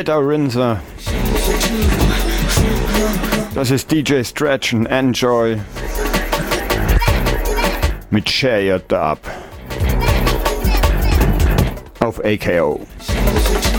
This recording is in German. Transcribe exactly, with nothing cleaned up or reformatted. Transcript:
alter Rinser. Das ist D J Stretch und Enjoy mit Share Your Dub auf A K O.